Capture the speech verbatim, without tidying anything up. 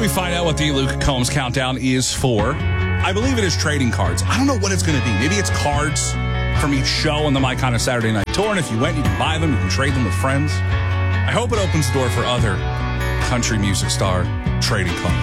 find out what the Luke Combs countdown is for. I believe it is trading cards. I don't know what it's going to be. Maybe it's cards from each show on the My Kind of Saturday Night Tour. And if you went, you can buy them. You can trade them with friends. I hope it opens the door for other country music star trading cards.